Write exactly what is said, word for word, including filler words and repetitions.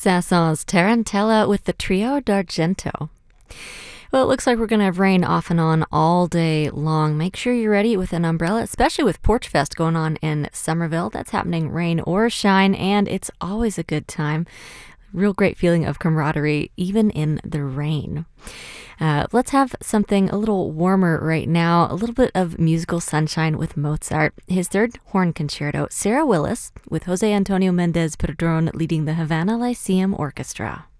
Sasson's Tarantella with the Trio d'Argento. Well, it looks like we're going to have rain off and on all day long. Make sure you're ready with an umbrella, especially with Porch Fest going on in Somerville. That's happening rain or shine, and it's always a good time. Real great feeling of camaraderie, even in the rain. Uh, let's have something a little warmer right now, a little bit of musical sunshine with Mozart. His third horn concerto, Sarah Willis, with Jose Antonio Mendez Perdomo leading the Havana Lyceum Orchestra.